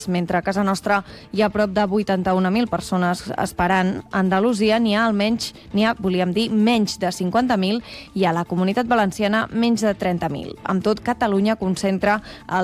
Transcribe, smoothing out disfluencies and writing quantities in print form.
Mentre a casa nostra hi ha prop de 81.000 persones esperant, a Andalusia n'hi ha menys de 50.000 i a la Comunitat Valenciana menys de 30.000. Amb tot, Catalunya concentra el